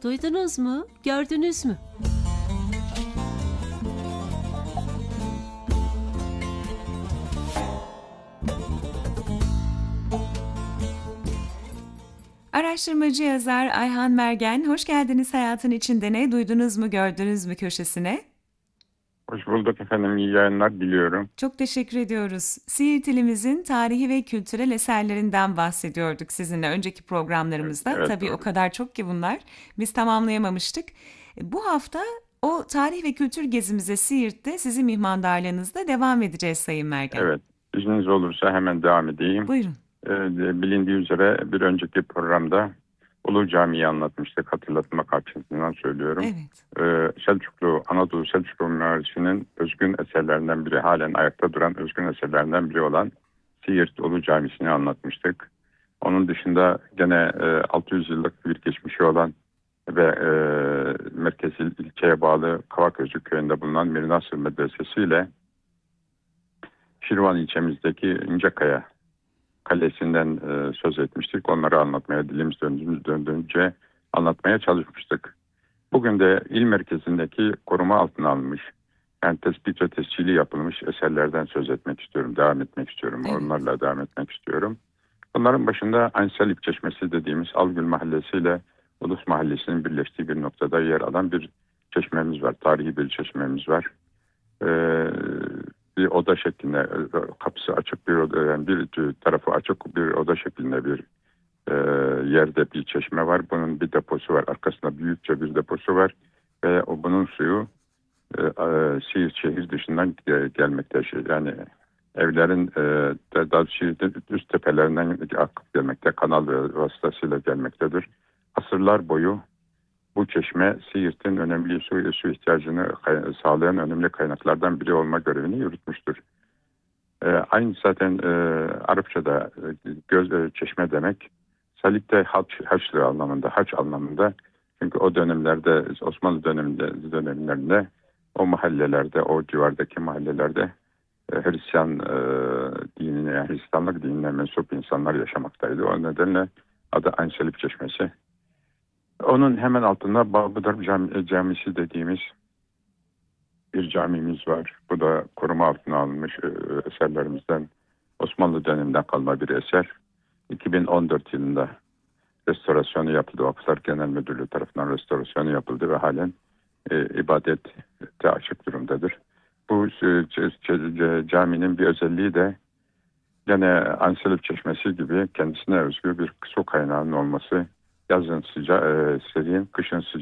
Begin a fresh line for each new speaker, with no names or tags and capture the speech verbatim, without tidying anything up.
Duydunuz mu? Gördünüz mü?
Araştırmacı yazar Ayhan Mergen, hoş geldiniz Hayatın İçinde Ne? Duydunuz mu, gördünüz mü köşesine?
Hoş bulduk efendim. İyi yayınlar diliyorum.
Çok teşekkür ediyoruz. Siirt ilimizin tarihi ve kültürel eserlerinden bahsediyorduk sizinle önceki
Evet,
programlarımızda.
evet
Tabii o
doğru.
kadar çok ki bunlar. Biz tamamlayamamıştık. Bu hafta o tarih ve kültür gezimize Siirt'te sizin mihmandarlığınızda devam edeceğiz Sayın Mergen.
Evet. İzniniz olursa hemen devam edeyim.
Buyurun.
Ee, bilindiği üzere bir önceki programda Ulu Cami'yi anlatmıştık. Hatırlatmak açısından söylüyorum.
Evet.
Ee, Selçuklu, Anadolu Selçuklu mimarisinin özgün eserlerinden biri, halen ayakta duran özgün eserlerinden biri olan Siirt Ulu Camisi'ni anlatmıştık. Onun dışında gene e, altı yüz yıllık bir geçmişi olan ve e, merkezi ilçeye bağlı Kavaközü köyünde bulunan Mir Nasır Medresesi ile Şirvan ilçemizdeki İncekaya Kalesi'nden e, söz etmiştik. Onları anlatmaya, dilimiz döndüğümüz döndüğünce anlatmaya çalışmıştık. Bugün de il merkezindeki koruma altına alınmış, yani tespit ve tescili yapılmış eserlerden söz etmek istiyorum, devam etmek istiyorum.
Evet.
Onlarla devam etmek istiyorum. Bunların başında Aynsalip Çeşmesi dediğimiz Algül Mahallesi ile Ulus Mahallesi'nin birleştiği bir noktada yer alan bir çeşmemiz var. Tarihi bir çeşmemiz var. Ee, bir oda şeklinde, kapısı açık bir oda, yani bir tarafı açık bir oda şeklinde bir e, yerde bir çeşme var. Bunun bir deposu var. Arkasında büyükçe bir deposu var. Ve o bunun suyu e, e, Siirt şehir dışından gel- gelmekte. Yani evlerin e, daha Siirt'in üst tepelerinden akıp gelmekte. Kanal vasıtasıyla gelmektedir. Asırlar boyu bu çeşme Siirt'in önemli su, su ihtiyacını kay- sağlayan önemli kaynaklardan biri olma görevini yürütmüştür. E, aynı zaten e, Arapçada e, göz e, çeşme demek. Salip de haç, haçlı anlamında, haç anlamında. Çünkü o dönemlerde, Osmanlı döneminde, dönemlerinde o mahallelerde, o civardaki mahallelerde e, Hristiyan e, dinine, yani Hristiyanlık dinine mensup insanlar yaşamaktaydı. O nedenle adı Aynsalip Çeşmesi. Onun hemen altında Babıdar Cami, Camisi dediğimiz bir camimiz var. Bu da koruma altına alınmış e, eserlerimizden, Osmanlı döneminden kalma bir eser. iki bin on dört yılında restorasyonu yapıldı. Vakıflar Genel Müdürlüğü tarafından restorasyonu yapıldı ve halen e, ibadete açık durumdadır. Bu e, c- c- caminin bir özelliği de gene Anselip Çeşmesi gibi kendisine özgü bir su kaynağının olması. Yazın sıcak, e, serin, kışın sıcak.